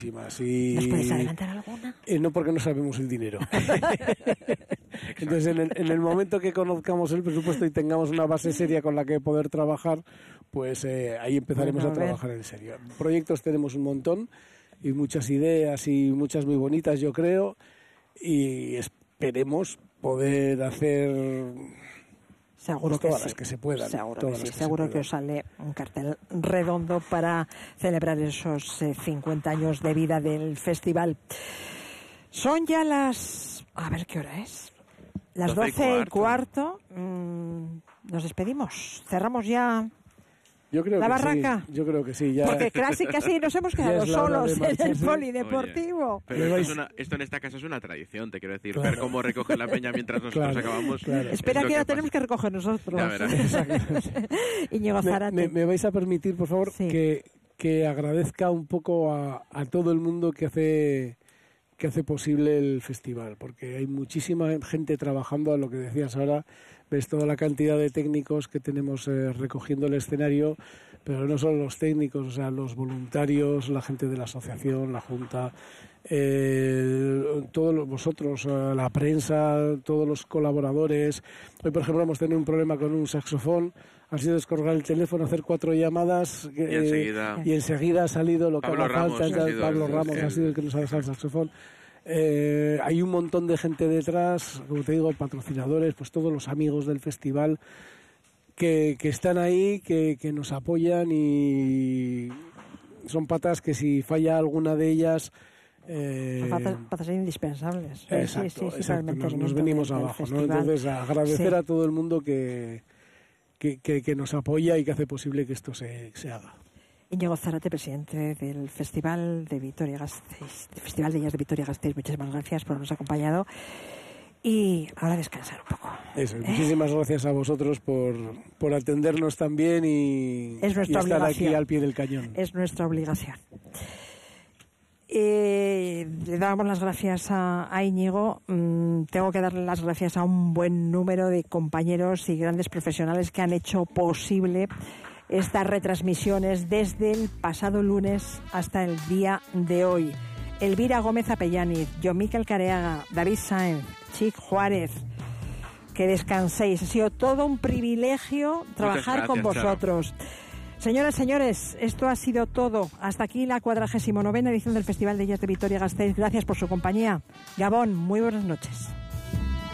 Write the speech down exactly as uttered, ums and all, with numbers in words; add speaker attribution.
Speaker 1: Y,
Speaker 2: ¿nos puedes adelantar alguna?
Speaker 1: Eh, no, porque no sabemos el dinero. Entonces, en el, en el momento que conozcamos el presupuesto y tengamos una base seria con la que poder trabajar, pues eh, ahí empezaremos bueno, a, a trabajar en serio. Proyectos tenemos un montón y muchas ideas y muchas muy bonitas, yo creo, y esperemos poder hacer...
Speaker 2: Seguro
Speaker 1: pues todas
Speaker 2: que
Speaker 1: las
Speaker 2: sí.
Speaker 1: que se puedan.
Speaker 2: Seguro
Speaker 1: todas
Speaker 2: que sí.
Speaker 1: Las que
Speaker 2: Seguro que os sale un cartel redondo para celebrar esos eh, cincuenta años de vida del festival. Son ya las... A ver qué hora es. Las doce y cuarto. Y cuarto. Mm, nos despedimos. Cerramos ya...
Speaker 1: Yo creo
Speaker 2: la
Speaker 1: que
Speaker 2: barraca.
Speaker 1: Sí, yo creo que sí. Ya...
Speaker 2: Porque casi casi nos hemos quedado solos en el polideportivo.
Speaker 3: Oye, pero esto, es una, esto en esta casa es una tradición, te quiero decir. Claro. Ver cómo recoge la peña mientras nosotros claro, acabamos. Claro.
Speaker 2: Espera que ya tenemos que recoger nosotros. Íñigo Zárate.
Speaker 1: Me, me, me vais a permitir, por favor, sí. que, que agradezca un poco a, a todo el mundo que hace... que hace posible el festival, porque hay muchísima gente trabajando, a lo que decías ahora, ves toda la cantidad de técnicos que tenemos eh, recogiendo el escenario, pero no solo los técnicos, o sea, los voluntarios, la gente de la asociación, la Junta, eh, todos vosotros, eh, la prensa, todos los colaboradores. Hoy, por ejemplo, hemos tenido un problema con un saxofón, ha sido descolgar el teléfono, hacer cuatro llamadas
Speaker 3: y, eh, enseguida,
Speaker 1: y enseguida ha salido lo que
Speaker 3: Pablo
Speaker 1: haga
Speaker 3: Ramos,
Speaker 1: falta.
Speaker 3: ha sido
Speaker 1: Pablo
Speaker 3: el,
Speaker 1: Ramos
Speaker 3: el,
Speaker 1: ha sido el que nos ha dejado el saxofón. Eh, hay un montón de gente detrás, como te digo, patrocinadores, pues todos los amigos del festival que, que están ahí, que, que nos apoyan y son patas que si falla alguna de ellas...
Speaker 2: Eh, patas, patas indispensables.
Speaker 1: Exacto,
Speaker 2: sí, sí, sí,
Speaker 1: exacto. Nos, nos venimos del, abajo, del ¿no? Entonces agradecer sí. a todo el mundo que, que, que, que nos apoya y que hace posible que esto se, se haga.
Speaker 2: Íñigo Zárate, presidente del Festival de Vitoria-Gasteiz, Festival de Jazz de Vitoria-Gasteiz, muchísimas gracias por habernos acompañado y ahora descansar un poco.
Speaker 1: Eso,
Speaker 2: ¿eh?
Speaker 1: Muchísimas gracias a vosotros por, por atendernos también y,
Speaker 2: es nuestra
Speaker 1: y estar
Speaker 2: obligación.
Speaker 1: aquí al pie del cañón.
Speaker 2: Es nuestra obligación. Eh, le damos las gracias a, a Íñigo. Mm, tengo que darle las gracias a un buen número de compañeros y grandes profesionales que han hecho posible estas retransmisiones desde el pasado lunes hasta el día de hoy. Elvira Gómez Apellaniz, John Miquel Careaga, David Sáenz, Chic Juárez. Que descanséis. Ha sido todo un privilegio trabajar gracias, con vosotros. Charo. Señoras, señores, esto ha sido todo. Hasta aquí la cuadragésima novena edición del Festival de Jazz de Vitoria-Gasteiz. Gracias por su compañía. Gabón, muy buenas noches.